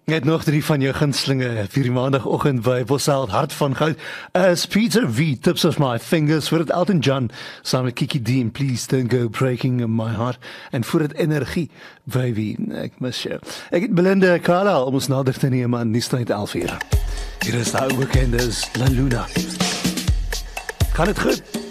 Net nog 3 van jou gunstelinge vir die maandagoggend by Bosseld Hart van Goud. As Peter V, Tips of My Fingers, voor het Elton John, saam met Kiki D, and Please Don't Go Breaking My Heart, en voor het Energie, Baby, ek mis jou. Ek het Belinda Carlisle om ons nader te neem aan Nuustyd 11 uur. Hier is die ou bekende, La Luna. Gaan het goed?